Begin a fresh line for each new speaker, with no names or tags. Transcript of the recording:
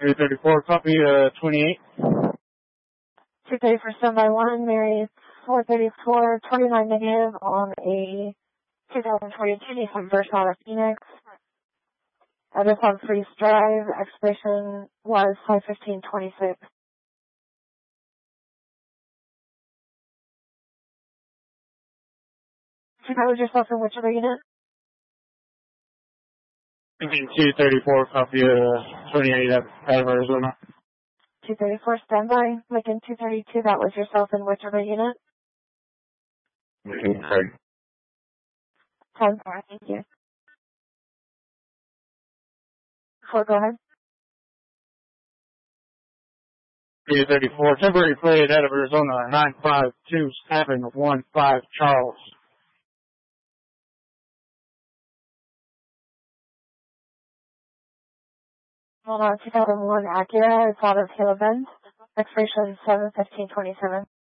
334, copy, 28.
230 for standby 1, Mary 434, 29 negative on a 2022 Nissan Versa Phoenix. Address on Freeze Drive, expiration was 5/15/26. That was yourself in which other unit?
234, copy, 28 out of Arizona.
234 standby, Lincoln 232, that was yourself in which other unit?
Okay.
10-4, thank you. 4, go ahead.
234, temporary plate out of Arizona, 952-715 Charles.
Hold on, 2001 Acura, it's out of Halo Bend. Expiration 7/15/27.